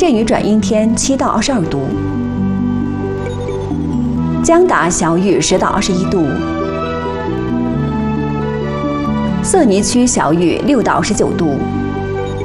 阵雨转阴天7到22度。江达小雨10到21度。色尼区小雨6到19度。